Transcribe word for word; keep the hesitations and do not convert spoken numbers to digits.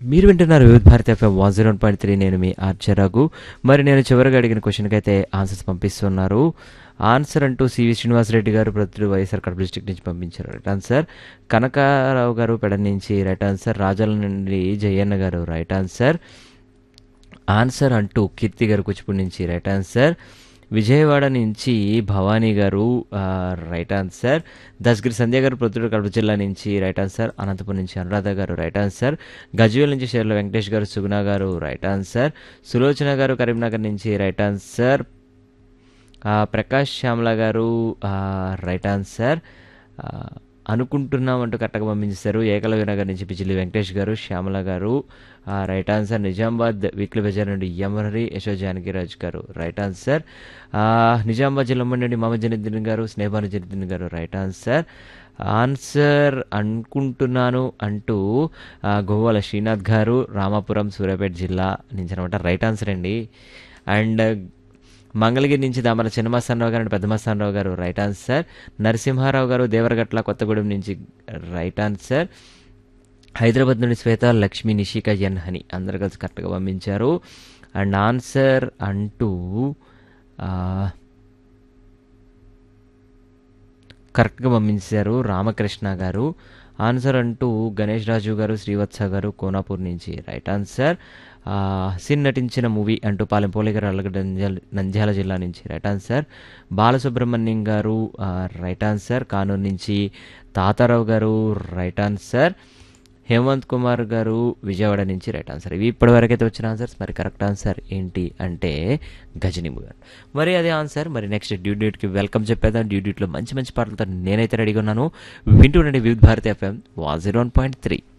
మీరు వింటున్నారు వివిధ Bharati FM one zero point three. నేను మీ ఆర్చర్ రఘు. మరి నేను చివరిగా అడిగిన క్వశ్చన్కి అయితే ఆన్సర్స్ పంపిస్తున్నారు. ఆన్సర్ అంటూ సివి శ్రీనివాసరెడ్డి గారు ప్రతి వైఎస్ఆర్ కడప డిస్ట్రిక్ట్ నుంచి పంపించారు. Right answer. కనకారావు గారు పెడ నుంచి రైట్ ఆన్సర్. రాజాల నుండి జయన్న గారు రైట్ ఆన్సర్. ఆన్సర్ అంటూ కీర్తి గారు కూచిపూడి నుంచి రైట్ ఆన్సర్. విజయవాడ నుంచి భవానీ గారు రైట్ ఆన్సర్. దస్గిరి సంధ్య గారు ప్రొద్దుటూరు కడప జిల్లా నుంచి రైట్ ఆన్సర్. అనంతపురం నుంచి అనురాధ గారు రైట్ ఆన్సర్. గజ్వేల్ నుంచి షేర్ల వెంకటేష్ గారు సుగుణ గారు రైట్ ఆన్సర్. సులోచన గారు కరీంనగర్ నుంచి రైట్ ఆన్సర్. ప్రకాష్ శ్యామల గారు రైట్ ఆన్సర్. అనుకుంటున్నాం అంటూ కరెక్ట్గా పంపించారు. ఏకలవ్య నగర్ నుంచి పిచిలి వెంకటేష్ గారు శ్యామల గారు right answer. Nizamabad weekly Bazar నుండి యమహరి యశో జానకిరాజ్ గారు రైట్ ఆన్సర్. నిజామాబాద్ జిల్లా నుండి మహమ్మద్ జనీద్దీన్ గారు స్నేహాను జనీద్దీన్ గారు రైట్ ఆన్సర్. ఆన్సర్ అనుకుంటున్నాను అంటూ గోవాల శ్రీనాథ్ గారు రామాపురం సూర్యాపేట జిల్లా నుంచి అనమాట రైట్ ఆన్సర్ అండి. అండ్ మంగళగిరి నుంచి దామల చిన్నమస్తానరావు గారు అండ్ పెద్దమస్తానరావు గారు రైట్ ఆన్సర్. నరసింహారావు గారు దేవరగట్ల కొత్తగూడెం నుంచి రైట్ ఆన్సర్. హైదరాబాద్ నుండి శ్వేత లక్ష్మి నిషిక ఎన్ హని అందరు కలిసి కరెక్ట్గా పంపించారు. అండ్ ఆన్సర్ అంటూ కరెక్ట్గా పంపించారు రామకృష్ణ గారు. ఆన్సర్ అంటూ గణేష్ రాజు గారు శ్రీవత్స గారు కోనాపూర్ నుంచి రైట్ ఆన్సర్. సిన్ నటించిన మూవీ అంటూ పాలెంపోలి గారు అల్లగడ్డ నంద్యాల జిల్లా నుంచి రైట్ ఆన్సర్. బాలసుబ్రహ్మణ్యం గారు రైట్ ఆన్సర్. కానూరు నుంచి తాతారావు గారు రైట్ ఆన్సర్. హేమంత్ కుమార్ గారు విజయవాడ నుంచి రైట్ ఆన్సర్. ఇవి ఇప్పటివరకు అయితే వచ్చిన ఆన్సర్స్. మరి కరెక్ట్ ఆన్సర్ ఏంటి అంటే గజనీ గారు. మరి అదే ఆన్సర్. మరి నెక్స్ట్ డ్యూ డ్యూట్కి వెల్కమ్ చెప్పేద్దాం. డ్యూ డ్యూట్లో మంచి మంచి పాటలతో నేనైతే రెడీగా ఉన్నాను. వింటూ ఉండండి వివిధ Bharati FM one zero one point three.